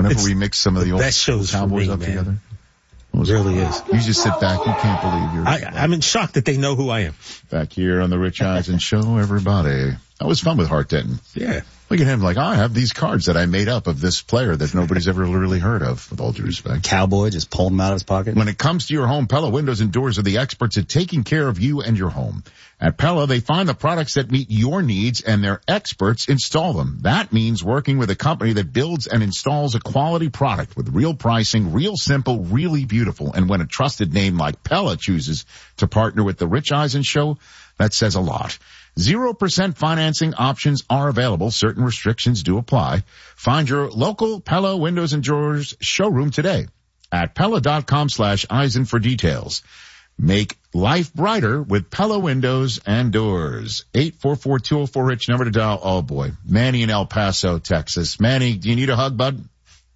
Whenever we mix some of the old best shows Cowboys me, up man. together. It really is. You just sit back. You can't believe I'm in shock that they know who I am. Back here on the Rich Eisen Show, everybody. That was fun with Hart Denton. Yeah. Look at him like, I have these cards that I made up of this player that nobody's ever really heard of, with all due respect. Cowboy just pulled him out of his pocket. When it comes to your home, Pella Windows and Doors are the experts at taking care of you and your home. At Pella, they find the products that meet your needs and their experts install them. That means working with a company that builds and installs a quality product with real pricing, real simple, really beautiful. And when a trusted name like Pella chooses to partner with the Rich Eisen Show, that says a lot. 0% financing options are available. Certain restrictions do apply. Find your local Pella Windows and Doors showroom today at Pella.com/Eisen for details. Make life brighter with Pella Windows and Doors. 844-204-RICH, number to dial. Oh boy. Manny in El Paso, Texas. Manny, do you need a hug, bud?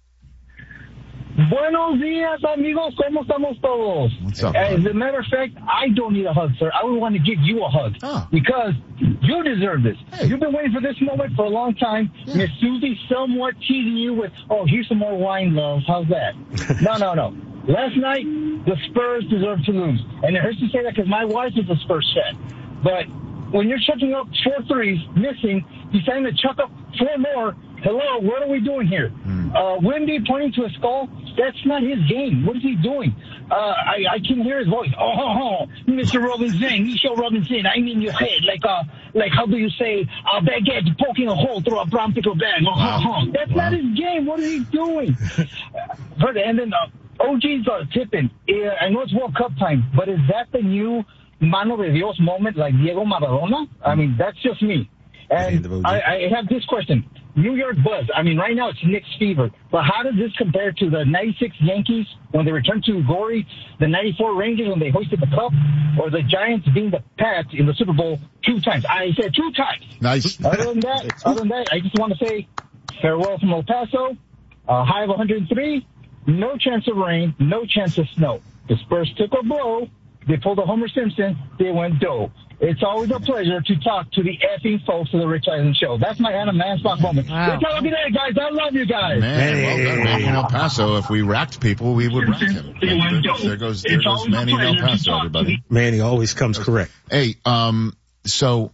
Buenos días, amigos. ¿Cómo estamos todos? What's up, As a matter of fact, I don't need a hug, sir. I would want to give you a hug because you deserve this. Hey. You've been waiting for this moment for a long time. Yeah. Miss Susie somewhat teasing you with, oh, here's some more wine, love. How's that? No. Last night, the Spurs deserve to lose. And it hurts to say that because my wife is a Spurs fan. But when you're chucking up 4 threes, missing, deciding to chuck up 4 more, hello, what are we doing here? Wimby pointing to a skull, that's not his game. What is he doing? I can hear his voice. Oh, Mr. Robinson, Michelle Robinson, I'm in your head. Like how do you say, a baguette poking a hole through a brown pickle bag? That's not his game. What is he doing? And then OG's tipping. I know it's World Cup time, but is that the new Mano de Dios moment like Diego Maradona? I mean, that's just me. And I have this question. New York Buzz. I mean, right now it's Knicks fever. But how does this compare to the 96 Yankees when they returned to glory, the 94 Rangers when they hoisted the cup, or the Giants being the Pats in the Super Bowl 2 times? I said 2 times. Nice. Other than that, I just want to say farewell from El Paso. High of 103. No chance of rain. No chance of snow. The Spurs took a blow. They pulled a Homer Simpson. They went dough. It's always a pleasure to talk to the effing folks of the Rich Eisen Show. That's my Anna Mansbach moment. Wow. It's all good day, guys. I love you guys. Man, well done, Manny in El Paso. If we racked people, we would rack him. There goes Manny in El Paso, everybody. Manny always comes correct. Hey, so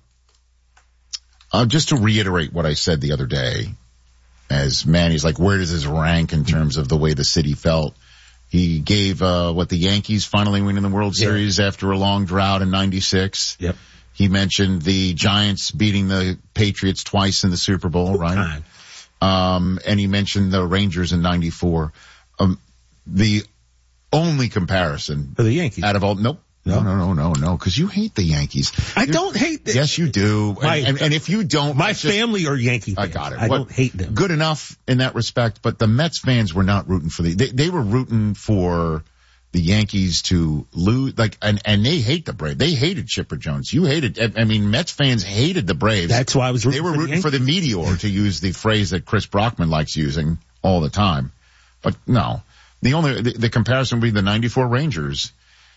just to reiterate what I said the other day, as Manny's like, where does this rank in terms of the way the city felt? He gave, the Yankees finally winning the World Series after a long drought in 96. Yep. He mentioned the Giants beating the Patriots twice in the Super Bowl, right? And he mentioned the Rangers in 94. The only comparison For the Yankees. out of all, No, because you hate the Yankees. I don't hate them. Yes, you do. And if you don't, My family are Yankee fans. I got it. I don't hate them. Good enough in that respect, but the Mets fans were not rooting for they were rooting for the Yankees to lose, and they hate the Braves. They hated Chipper Jones. You hated, Mets fans hated the Braves. That's why I was rooting They were rooting for the meteor, to use the phrase that Chris Brockman likes using all the time. But no, the comparison would be the 94 Rangers.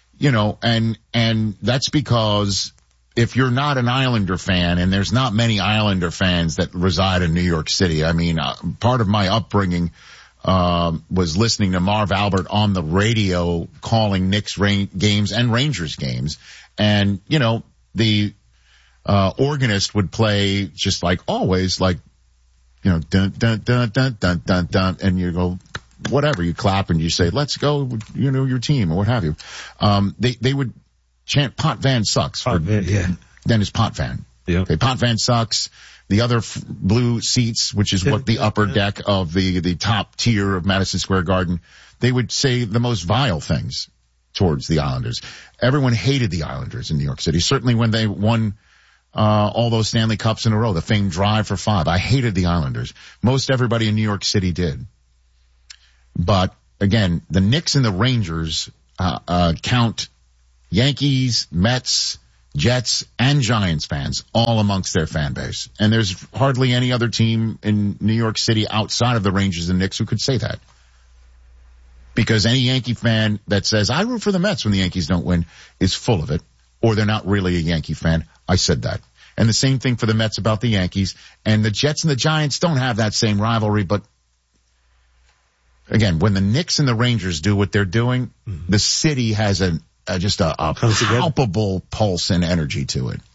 And that's because if you're not an Islander fan, and there's not many Islander fans that reside in New York City. Part of my upbringing, was listening to Marv Albert on the radio calling Knicks games and Rangers games. And, the, organist would play just like always, dun, dun, dun, dun, dun, dun, dun, and you go, whatever, you clap and you say, let's go, your team or what have you. They would chant Potvin sucks for Dennis Potvin. Yeah. Okay, Potvin sucks. The other blue seats, which is what the upper deck of the top tier of Madison Square Garden, they would say the most vile things towards the Islanders. Everyone hated the Islanders in New York City. Certainly when they won all those Stanley Cups in a row, the famed Drive for 5. I hated the Islanders. Most everybody in New York City did. But again, the Knicks and the Rangers count Yankees, Mets, Jets, and Giants fans all amongst their fan base. And there's hardly any other team in New York City outside of the Rangers and Knicks who could say that. Because any Yankee fan that says, I root for the Mets when the Yankees don't win, is full of it, or they're not really a Yankee fan. I said that. And the same thing for the Mets about the Yankees. And the Jets and the Giants don't have that same rivalry, but again, when the Knicks and the Rangers do what they're doing, the city has just a palpable pulse and energy to it.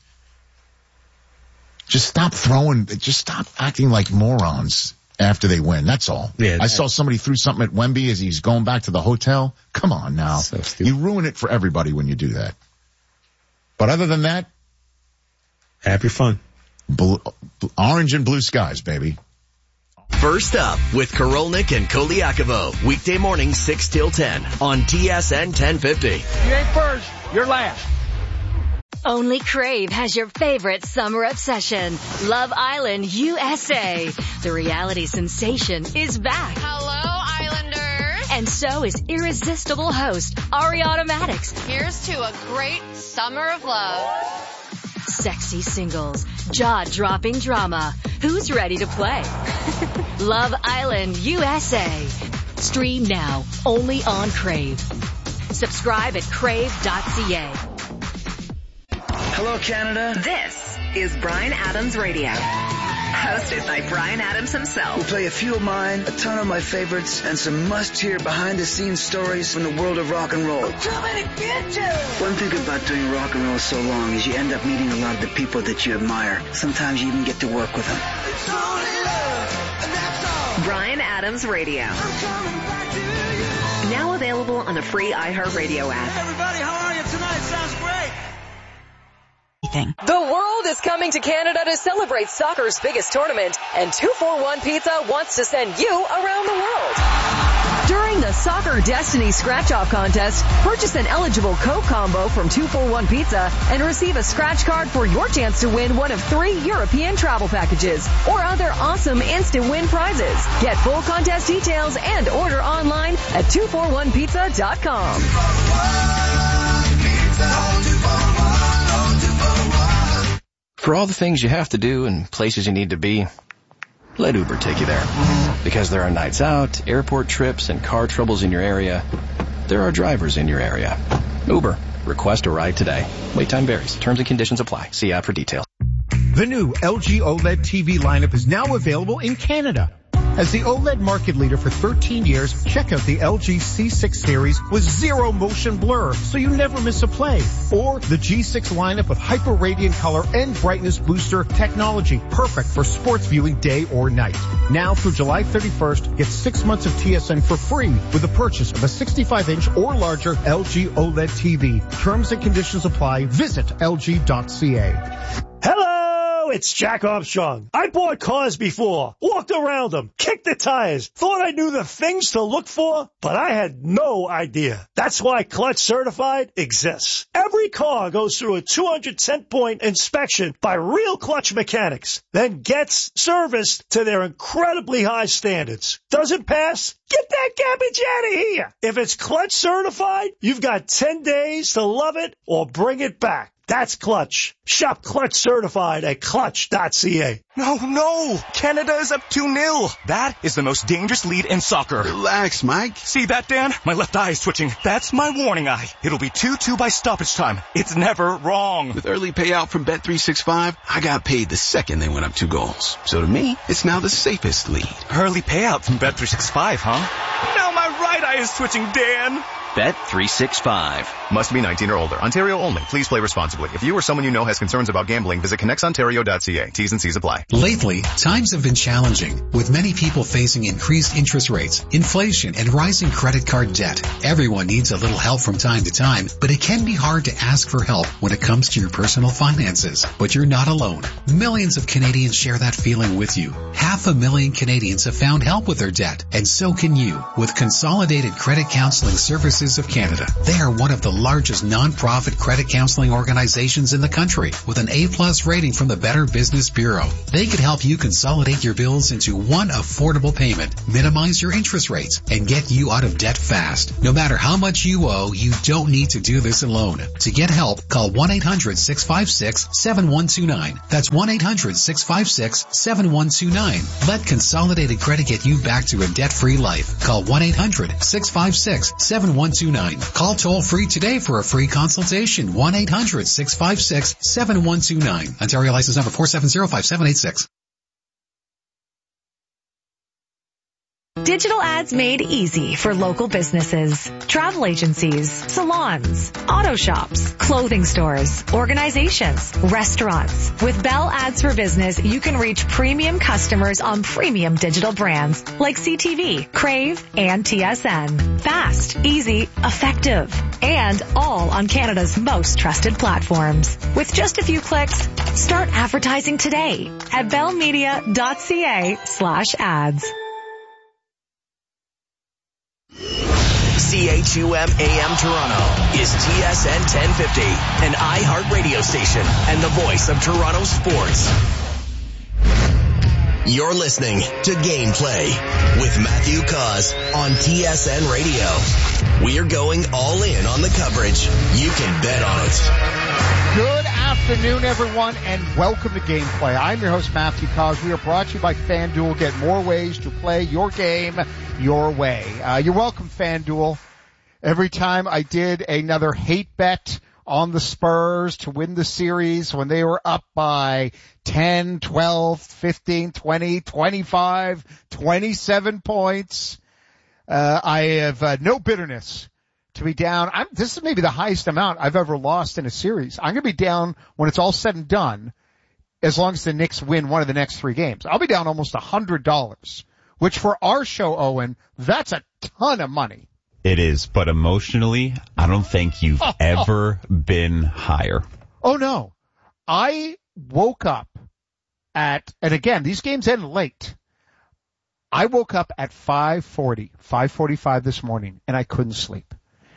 Just stop acting like morons after they win. That's all. Yeah, I saw somebody threw something at Wemby as he's going back to the hotel. Come on now. So you ruin it for everybody when you do that. But other than that, have your fun. Orange and blue skies, baby. First up with Korolnik and Koliakovo. Weekday morning 6 till 10 on TSN 1050. You ain't first, you're last. Only Crave has your favorite summer obsession. Love Island USA. The reality sensation is back. Hello, Islanders. And so is irresistible host Ariana Madix. Here's to a great summer of love. Sexy singles, jaw-dropping drama. Who's ready to play? Love Island USA. Stream now, only on Crave. Subscribe at crave.ca. Hello, Canada. This is Bryan Adams Radio. Hosted by Bryan Adams himself. We'll play a few of mine, a ton of my favorites, and some must-hear behind-the-scenes stories from the world of rock and roll. Too many bitches! One thing about doing rock and roll so long is you end up meeting a lot of the people that you admire. Sometimes you even get to work with them. It's only love, and that's all. Bryan Adams Radio. I'm coming back to you. Now available on the free iHeartRadio app. Hey, everybody, how are you tonight? Sounds great. The world is coming to Canada to celebrate soccer's biggest tournament, and 241 Pizza wants to send you around the world. During the Soccer Destiny Scratch-Off Contest, purchase an eligible Coke combo from 241 Pizza and receive a scratch card for your chance to win one of 3 European travel packages or other awesome instant win prizes. Get full contest details and order online at 241pizza.com. For all the things you have to do and places you need to be, let Uber take you there. Because there are nights out, airport trips, and car troubles in your area, there are drivers in your area. Uber. Request a ride today. Wait time varies. Terms and conditions apply. See app for details. The new LG OLED TV lineup is now available in Canada. As the OLED market leader for 13 years, check out the LG C6 series with zero motion blur, so you never miss a play. Or the G6 lineup with hyper radiant color and brightness booster technology, perfect for sports viewing day or night. Now through July 31st, get 6 months of TSN for free with the purchase of a 65-inch or larger LG OLED TV. Terms and conditions apply. Visit LG.ca. Hello, it's Jack Armstrong. I bought cars before, walked around them, kicked the tires, thought I knew the things to look for, but I had no idea. That's why Clutch Certified exists. Every car goes through a 210-point inspection by real Clutch mechanics, then gets serviced to their incredibly high standards. Doesn't pass? Get that garbage out of here. If it's Clutch Certified, you've got 10 days to love it or bring it back. That's Clutch. Shop Clutch Certified at clutch.ca. No. Canada is up 2-0. That is the most dangerous lead in soccer. Relax, Mike. See that, Dan? My left eye is twitching. That's my warning eye. It'll be 2-2 by stoppage time. It's never wrong. With early payout from Bet365, I got paid the second they went up 2 goals. So to me, it's now the safest lead. Early payout from Bet365, huh? Now my right eye is twitching, Dan. Bet365. Must be 19 or older. Ontario only. Please play responsibly. If you or someone you know has concerns about gambling, visit connectsontario.ca. T's and C's apply. Lately, times have been challenging, with many people facing increased interest rates, inflation, and rising credit card debt. Everyone needs a little help from time to time, but it can be hard to ask for help when it comes to your personal finances. But you're not alone. Millions of Canadians share that feeling with you. 500,000 Canadians have found help with their debt, and so can you with Consolidated Credit Counseling Services of Canada. They are one of the largest non-profit credit counseling organizations in the country with an A+ rating from the Better Business Bureau. They could help you consolidate your bills into one affordable payment, minimize your interest rates, and get you out of debt fast. No matter how much you owe, you don't need to do this alone. To get help, call 1-800-656-7129. That's 1-800-656-7129. Let Consolidated Credit get you back to a debt-free life. Call 1-800-656-7129. Call toll free today for a free consultation. 1-800-656-7129. Ontario license number 4705786. Digital ads made easy for local businesses, travel agencies, salons, auto shops, clothing stores, organizations, restaurants. With Bell Ads for Business, you can reach premium customers on premium digital brands like CTV, Crave, and TSN. Fast, easy, effective, and all on Canada's most trusted platforms. With just a few clicks, start advertising today at bellmedia.ca/ads. CHUM AM Toronto is TSN 1050, an iHeart radio station and the voice of Toronto sports. You're listening to Gameplay with Matthew Cause on TSN Radio. We're going all in on the coverage. You can bet on it. Good afternoon, everyone, and welcome to Gameplay. I'm your host, Matthew Cause. We are brought to you by FanDuel. Get more ways to play your game your way. You're welcome, FanDuel. Every time I did another hate bet on the Spurs to win the series when they were up by 10, 12, 15, 20, 25, 27 points, I have no bitterness to be down. This is maybe the highest amount I've ever lost in a series. I'm going to be down when it's all said and done, as long as the Knicks win one of the next 3 games. I'll be down almost $100, which for our show, Owen, that's a ton of money. It is, but emotionally, I don't think you've ever been higher. Oh, no. I woke up and again, these games end late. I woke up at 5:45 this morning, and I couldn't sleep.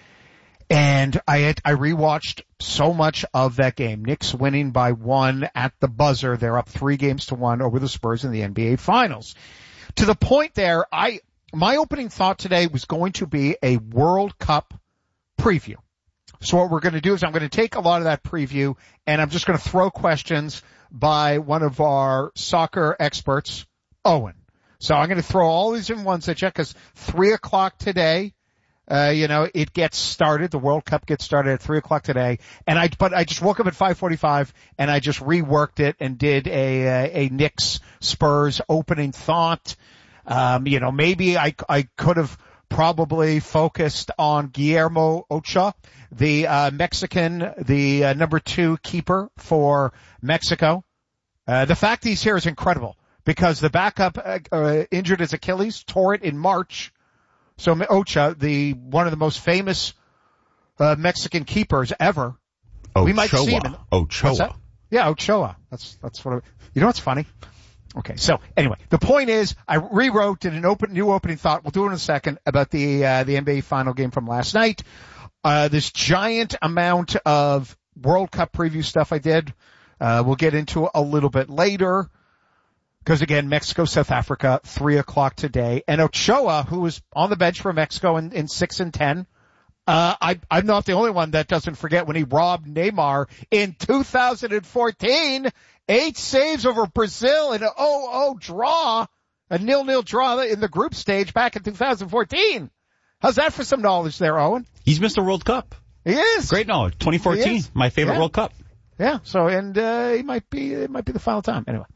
And I rewatched so much of that game. Knicks winning by 1 at the buzzer. They're up 3-1 over the Spurs in the NBA Finals. To the point there, my opening thought today was going to be a World Cup preview. So what we're going to do is I'm going to take a lot of that preview, and I'm just going to throw questions by one of our soccer experts, Owen. So I'm going to throw all these in one set check because 3:00 today, it gets started. The World Cup gets started at 3:00 today. But I just woke up at 5:45 and I just reworked it and did a Knicks Spurs opening thought. Maybe I could have probably focused on Guillermo Ochoa, the Mexican, the number 2 keeper for Mexico. The fact he's here is incredible because the backup injured his Achilles, tore it in March. So Ochoa, one of the most famous Mexican keepers ever. Ochoa. We might see him. Ochoa. Yeah, Ochoa. That's what. You know what's funny? Okay, so anyway, the point is, I rewrote, did new opening thought. We'll do it in a second about the NBA final game from last night. This giant amount of World Cup preview stuff I did, we'll get into a little bit later. Because again, Mexico, South Africa, 3:00 today. And Ochoa, who was on the bench for Mexico in 6 and 10, I'm not the only one that doesn't forget when he robbed Neymar in 2014. 8 saves over Brazil in a 0-0 draw, a 0-0 draw in the group stage back in 2014. How's that for some knowledge there, Owen? He's Mr. World Cup. He is. Great knowledge. 2014, my favorite World Cup. Yeah. So, and it might be the final time. Anyway,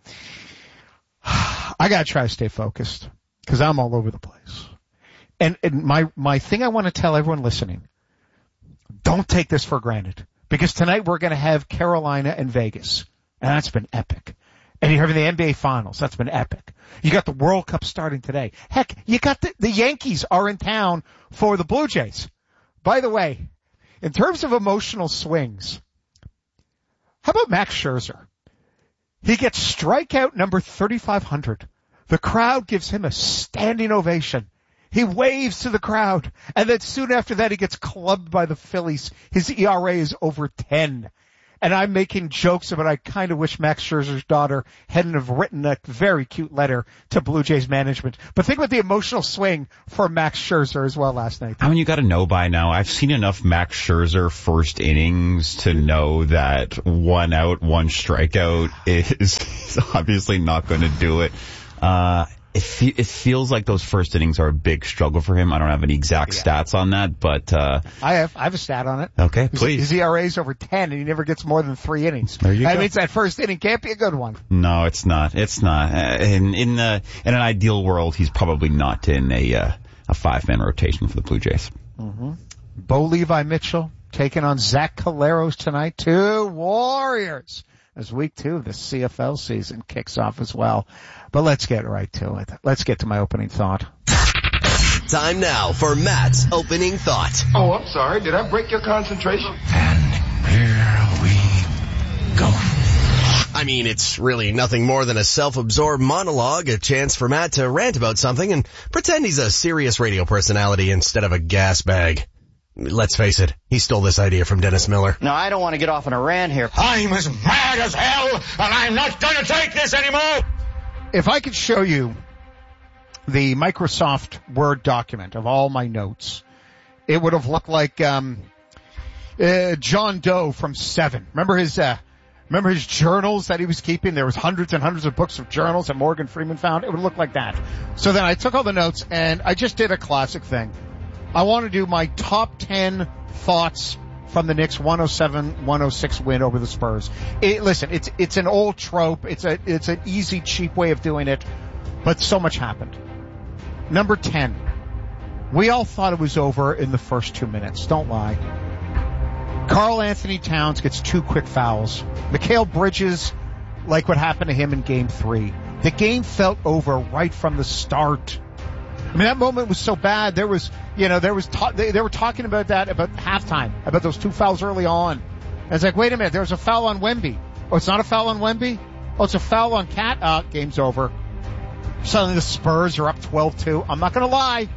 I gotta try to stay focused because I'm all over the place. And my thing I want to tell everyone listening: don't take this for granted because tonight we're going to have Carolina and Vegas. And that's been epic. And you're having the NBA Finals. That's been epic. You got the World Cup starting today. Heck, you got the Yankees are in town for the Blue Jays. By the way, in terms of emotional swings, how about Max Scherzer? He gets strikeout number 3,500. The crowd gives him a standing ovation. He waves to the crowd. And then soon after that, he gets clubbed by the Phillies. His ERA is over 10. And I'm making jokes about I kind of wish Max Scherzer's daughter hadn't have written a very cute letter to Blue Jays management. But think about the emotional swing for Max Scherzer as well last night. I mean, you got to know by now. I've seen enough Max Scherzer first innings to know that 1 out, 1 strikeout is obviously not going to do it. It feels like those first innings are a big struggle for him. I don't have any exact stats on that, but I have a stat on it. Okay, please. His ERA is over 10, and he never gets more than 3 innings. There you go. That means that first inning can't be a good one. No, it's not. It's not. In an ideal world, he's probably not in a 5-man rotation for the Blue Jays. Mm-hmm. Bo Levi Mitchell taking on Zach Caleros tonight. 2 Warriors as week 2 of the CFL season kicks off as well. But let's get right to it. Let's get to my opening thought. Time now for Matt's opening thought. Oh, I'm sorry. Did I break your concentration? And here we go. I mean, it's really nothing more than a self-absorbed monologue, a chance for Matt to rant about something and pretend he's a serious radio personality instead of a gas bag. Let's face it, he stole this idea from Dennis Miller. No, I don't want to get off on a rant here. I'm as mad as hell, and I'm not going to take this anymore. If I could show you the Microsoft Word document of all my notes, it would have looked like John Doe from Seven. Remember his journals that he was keeping? There was hundreds and hundreds of books of journals that Morgan Freeman found. It would look like that. So then I took all the notes, and I just did a classic thing. I want to do my top 10 thoughts from the Knicks 107-106 win over the Spurs. Listen, it's an old trope. It's an easy, cheap way of doing it, but so much happened. Number 10. We all thought it was over in the first 2 minutes. Don't lie. Karl Anthony Towns gets 2 quick fouls. Mikal Bridges, like what happened to him in Game 3. The game felt over right from the start. I mean, that moment was so bad. They were talking about that about halftime, about those 2 fouls early on. And it's like, wait a minute, there was a foul on Wemby. Oh, it's not a foul on Wemby? Oh, it's a foul on Cat. Game's over. Suddenly the Spurs are up 12-2. I'm not going to lie.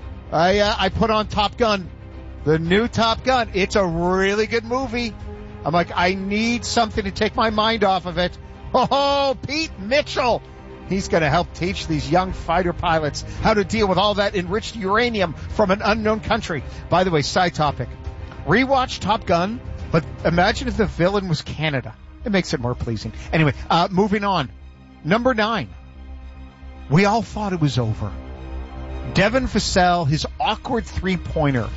I put on Top Gun, the new Top Gun. It's a really good movie. I'm like, I need something to take my mind off of it. Oh, Pete Mitchell. He's going to help teach these young fighter pilots how to deal with all that enriched uranium from an unknown country. By the way, side topic. Rewatch Top Gun, but imagine if the villain was Canada. It makes it more pleasing. Anyway, moving on. Number 9. We all thought it was over. Devin Vassell, his awkward 3-pointer,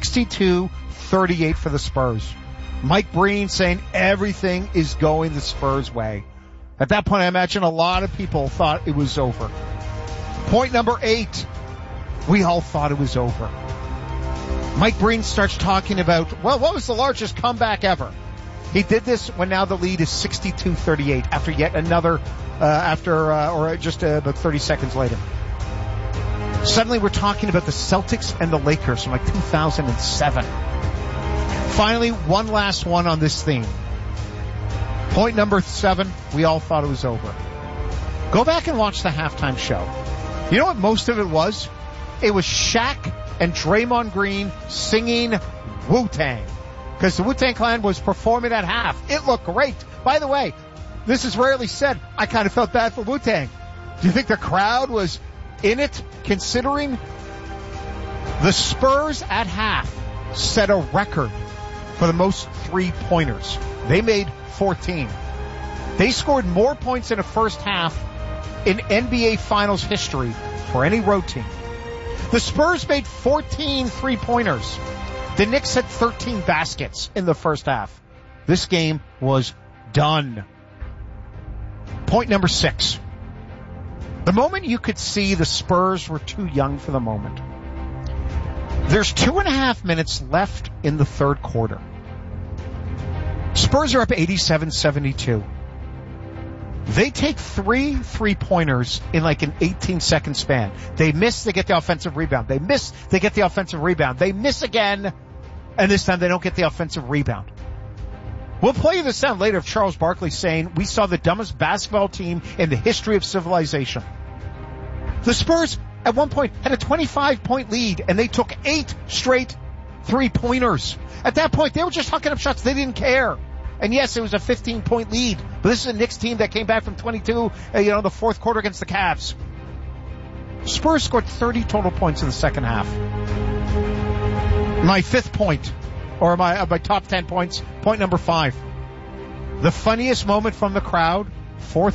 62-38 for the Spurs. Mike Breen saying everything is going the Spurs' way. At that point, I imagine a lot of people thought it was over. Point number 8. We all thought it was over. Mike Breen starts talking about, well, what was the largest comeback ever? He did this when now the lead is 62-38 after yet another, just about 30 seconds later. Suddenly we're talking about the Celtics and the Lakers from like 2007. Finally, one last one on this theme. Point number 7, we all thought it was over. Go back and watch the halftime show. You know what most of it was? It was Shaq and Draymond Green singing Wu-Tang. Because the Wu-Tang Clan was performing at half. It looked great. By the way, this is rarely said. I kind of felt bad for Wu-Tang. Do you think the crowd was in it, considering the Spurs at half set a record for the most 3-pointers? They made 14. They scored more points in a first half in NBA Finals history for any road team. The Spurs made 14 3-pointers. The Knicks had 13 baskets in the first half. This game was done. Point number 6. The moment you could see the Spurs were too young for the moment. There's 2.5 minutes left in the third quarter. Spurs are up 87-72. They take 3 3-pointers in like an 18-second span. They miss, they get the offensive rebound. They miss, they get the offensive rebound. They miss again, and this time they don't get the offensive rebound. We'll play you the sound later of Charles Barkley saying, we saw the dumbest basketball team in the history of civilization. The Spurs, at one point, had a 25-point lead, and they took 8 straight 3-pointers. At that point, they were just hucking up shots. They didn't care. And yes, it was a 15-point lead. But this is a Knicks team that came back from 22, the fourth quarter against the Cavs. Spurs scored 30 total points in the second half. My 5th point, or my top 10 points, point number 5. The funniest moment from the crowd, 4th